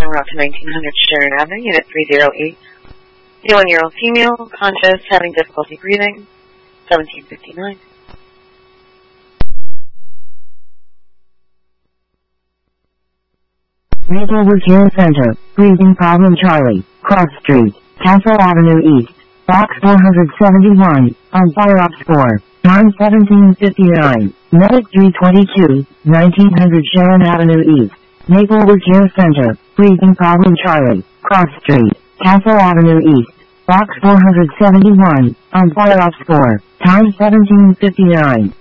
en route to 1900 Sharon Avenue, Unit 308. 81-year-old female, conscious, having difficulty breathing, 1759. Maplewood Care Center, breathing problem Charlie, Cross Street, Castle Avenue East, Box 471, on fire ops 4, time 1759, Medic 322, 1900 Sharon Avenue East, Maplewood Care Center, breathing problem Charlie, Cross Street, Castle Avenue East, Box 471, on fire ops 4, time 1759.